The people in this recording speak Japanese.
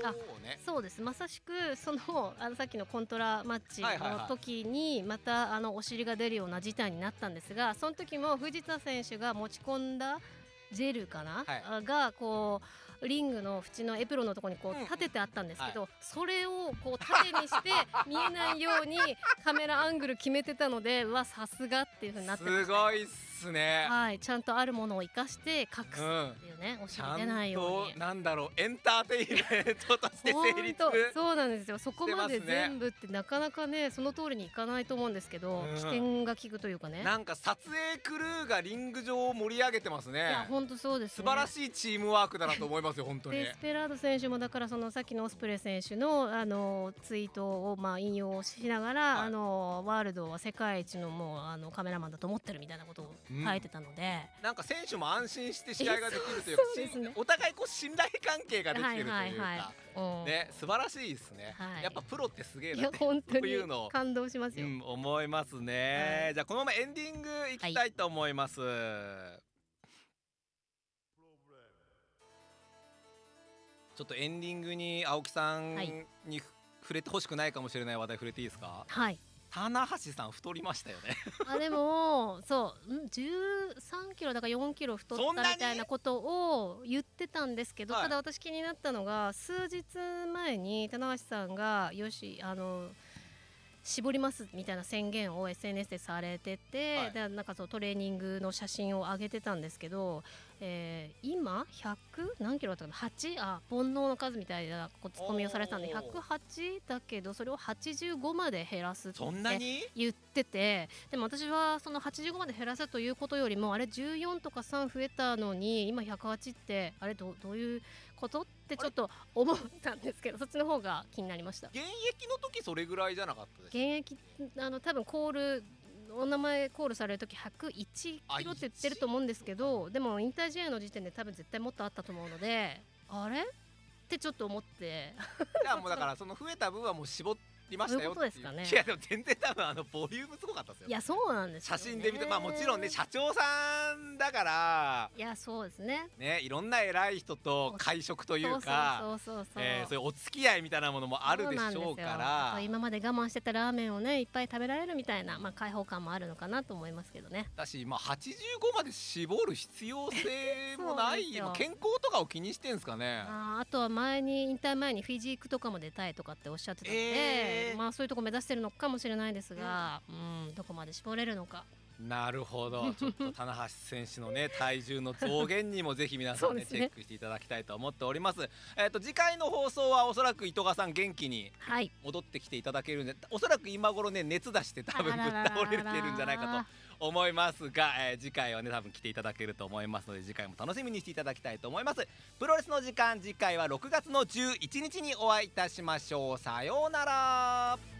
ね。 そうです、まさしくさっきのコントラマッチの時にまたお尻が出るような事態になったんですが、その時も藤田選手が持ち込んだジェルかな、がこうリングの縁のエプロンのところにこう立ててあったんですけど、それをこう縦にして見えないようにカメラアングル決めてたので、さすがっていう風になってました。 すごいっすね。 はい、ちゃんとあるものを生かして隠すっていうね、お尻出ないように。 なんだろう、エンターテインメントとして成立。 そうなんですよ。そこまで全部ってなかなかね、その通りにいかないと思うんですけど、起点が効くというかね。 なんか撮影クルーがリング上を盛り上げてますね。 いや本当そうですね。 素晴らしいチームワークだなと思いますよ本当に。 デスペラード選手もだからさっきのオスプレイ選手のツイートを引用しながら、ワールドは世界一のもうカメラマンだと思ってるみたいなことを書いてたので、 なんか選手も安心して試合ができるというか、お互いこう信頼関係ができてるというかね、素晴らしいですね。やっぱプロってすげえなって本当に感動しますよ。 思いますね。じゃあこのままエンディングいきたいと思います。ちょっとエンディングに青木さんに触れてほしくないかもしれない話題触れていいですか？ はい。 棚橋さん太りましたよね。 でも13キロだから4キロ太ったみたいなことを言ってたんですけど、ただ私気になったのが数日前に棚橋さんが絞りますみたいな宣言を SNS でされてて、でなんかトレーニングの写真を上げてたんですけど、今100何キロだったかな、8煩悩の数みたいなツッコミをされてたんで108だけどそれを85まで減らすって言ってて、でも私はその85まで減らすということよりもあれ14とか3増えたのに今108ってあれどういうことってちょっと思ったんですけど、そっちの方が気になりました。 現役の時それぐらいじゃなかったですか？ 現役多分お名前コールされる時101キロって言ってると思うんですけど、でも引退試合の時点で多分絶対もっとあったと思うので、あれってちょっと思っていやもうだからその増えた分はもう絞りましたよっていう。 そういうことですかね。 いやでも全然多分ボリュームすごかったですよ。 いやそうなんですよね。 写真で見てもちろんね社長さんだから、 いやそうですね。 いろんな偉い人と会食というか、そういうお付き合いみたいなものもあるでしょうから、 今まで我慢してたラーメンをねいっぱい食べられるみたいな開放感もあるのかなと思いますけどね。 だし85まで絞る必要性もない健康とかを気にしてんすかね。 あとは引退前にフィジークとかも出たいとかっておっしゃってたので、そういうとこ目指してるのかもしれないですが、どこまで絞れるのか。 なるほど。ちょっと棚橋選手のね体重の増減にもぜひ皆さんねチェックしていただきたいと思っております。次回の放送はおそらく糸川さん元気に戻ってきていただけるんで、おそらく今頃ね熱出して多分ぶっ倒れてるんじゃないかと思いますが、次回はね多分来ていただけると思いますので、次回も楽しみにしていただきたいと思います。プロレスの時間、次回は6月の11日にお会いいたしましょう。さようなら。